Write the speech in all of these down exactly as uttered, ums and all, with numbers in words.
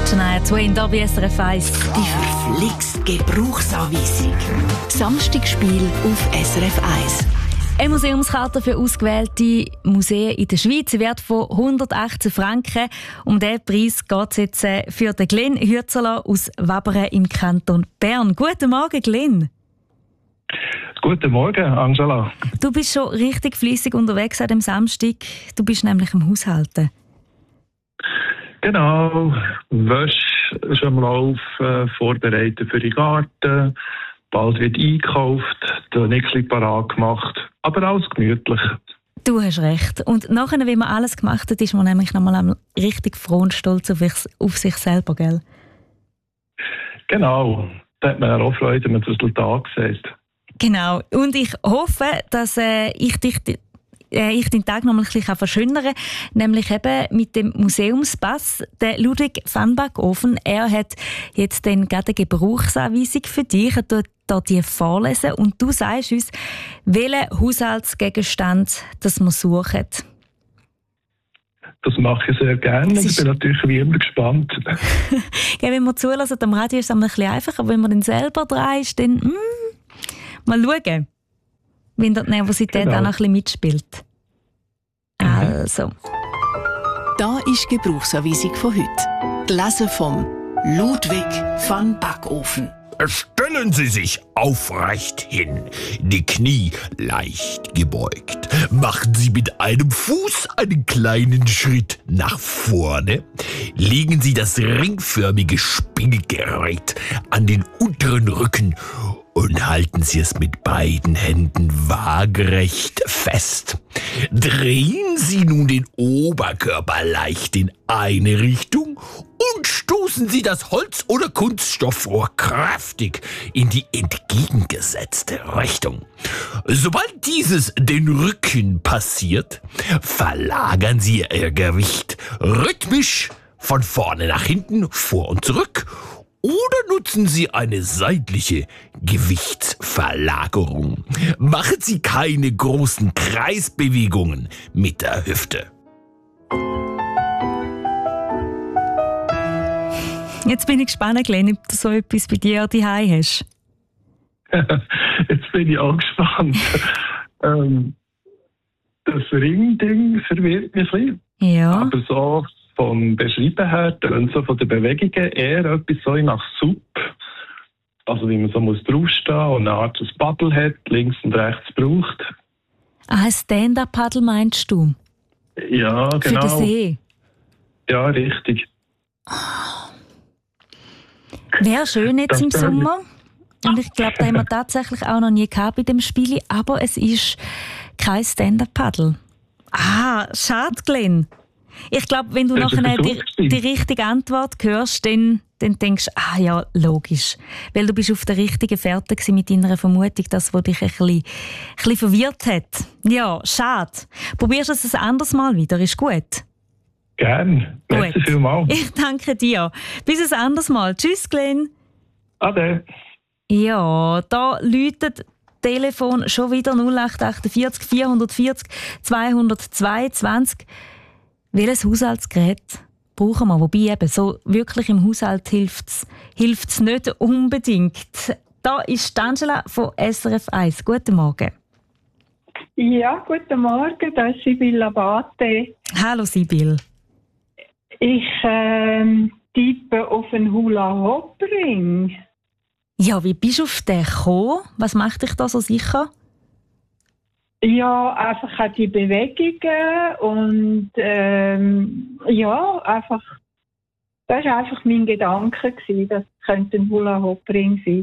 Shania Twain, da bei S R F eins. Die verflixt Gebrauchsanweisung. Samstagspiel auf S R F eins. Eine Museumskarte für ausgewählte Museen in der Schweiz wert von hundertachtzehn Franken. Um diesen Preis geht es jetzt für den Glenn Hürzeler aus Wabern im Kanton Bern. Guten Morgen, Glenn. Guten Morgen, Angela. Du bist schon richtig fleissig unterwegs an dem Samstag. Du bist nämlich im Haushalten. Genau. Wäsche ist am Lauf, äh, vorbereitet für den Garten. Bald wird eingekauft, der Nixli parat gemacht. Aber alles gemütlich. Du hast recht. Und nachher, wenn man alles gemacht hat, ist man nämlich nochmal richtig froh und stolz auf, auf sich selber, gell? Genau. Da hat man auch Freude, wenn man das Resultat sieht. Genau. Und ich hoffe, dass äh, ich dich äh, ich den Tag noch mal ein bisschen verschönern kann. Nämlich eben mit dem Museumspass. Der Ludwig van Backofen, er hat jetzt dann gerade eine Gebrauchsanweisung für dich. Er tut da die vorlesen und du sagst uns, welchen Haushaltsgegenstand das wir suchen. Das mache ich sehr gerne. Ich bin natürlich wie immer gespannt. Ja, wenn wir zulassen, am Radio ist es ein bisschen einfacher, aber wenn man den selber dran ist, dann mm, mal schauen, wenn die Nervosität genau auch noch ein bisschen mitspielt. Also. Da ist die Gebrauchsanweisung von heute. Gelesen vom Ludwig van Backofen. Stellen Sie sich aufrecht hin, die Knie leicht gebeugt. Machen Sie mit einem Fuß einen kleinen Schritt nach vorne. Legen Sie das ringförmige Spielgerät an den unteren Rücken und halten Sie es mit beiden Händen waagerecht fest. Drehen Sie nun den Oberkörper leicht in eine Richtung und stoßen Sie das Holz- oder Kunststoffrohr kräftig in die entgegengesetzte Richtung. Sobald dieses den Rücken passiert, verlagern Sie Ihr Gewicht rhythmisch von vorne nach hinten, vor und zurück. Oder nutzen Sie eine seitliche Gewichtsverlagerung. Machen Sie keine großen Kreisbewegungen mit der Hüfte. Jetzt bin ich gespannt, Glenn, ob du so etwas bei dir daheim hast. Jetzt bin ich auch gespannt. ähm, das Ringding verwirrt mich ein bisschen. Ja. Aber so vom Beschreiben her, und so von den Bewegungen eher etwas so nach Sub. Also wie man so muss draufstehen und eine Art das Paddel hat, links und rechts braucht. Ah, ein Stand-Up-Paddle meinst du? Ja, genau. Für den See? Ja, richtig. Wäre schön jetzt Das im wäre Sommer. Und ich glaube, da haben wir tatsächlich auch noch nie gehabt bei dem Spiel. Aber es ist kein Stand-Up-Paddle. Ah, schade, Glenn. Ich glaube, wenn du Das nachher ist die, die richtige Antwort hörst, dann, dann denkst du, ah ja, logisch. Weil du bist auf der richtigen Fährte gewesen mit deiner Vermutung, das, was dich ein bisschen, ein bisschen verwirrt hat. Ja, schade. Probierst du es ein anderes Mal wieder, ist gut? Gern. Merci vielmals. Ich danke dir. Bis ein anderes Mal. Tschüss, Glenn. Ade. Ja, da läutet Telefon schon wieder null acht acht vier vier vier null zwei zwei zwei. Welches Haushaltsgerät brauchen wir? Wobei eben so wirklich im Haushalt hilft es nicht unbedingt. Da ist Angela von S R F eins. Guten Morgen. Ja, guten Morgen. Das ist Sibylle Abate. Hallo Sibylle. Ich ähm, tippe auf einen Hula-Hoop-Ring. Ja, wie bist du auf den gekommen? Was macht dich da so sicher? Ja, einfach auch die Bewegungen und ähm, ja, einfach, das war einfach mein Gedanke gewesen, das könnte ein Hula-Hoop-Ring sein.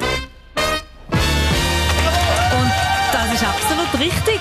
Und das ist absolut richtig.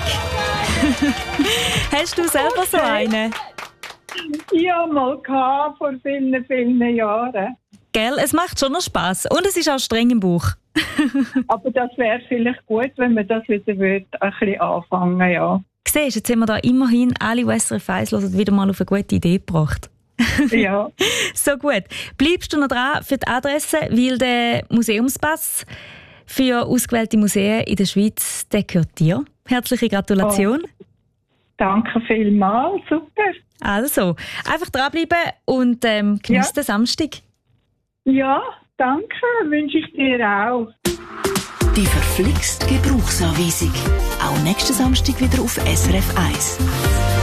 Hast du selber okay. so einen? Ja, mal gehabt, vor vielen, vielen Jahren. Gell, es macht schon noch Spass und es ist auch streng im Buch. Aber das wäre vielleicht gut, wenn man das wieder ein bisschen anfangen, ja. Siehst, jetzt haben wir da immerhin alle, die S R F eins hören, wieder mal auf eine gute Idee gebracht. Ja. So gut. Bleibst du noch dran für die Adresse, weil der Museumspass für ausgewählte Museen in der Schweiz, der gehört dir. Herzliche Gratulation. Oh. Danke vielmals, super. Also, einfach dranbleiben und ähm, genieß Ja. den Samstag. Ja, danke, wünsche ich dir auch. Die verflixt Gebrauchsanweisung. Auch nächsten Samstag wieder auf S R F eins.